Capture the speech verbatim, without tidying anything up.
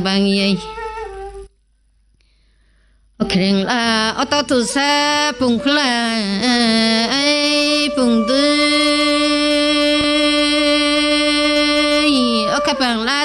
bằng gì ok là ở đó tu sa bùng là ai bùng tư ở các bạn là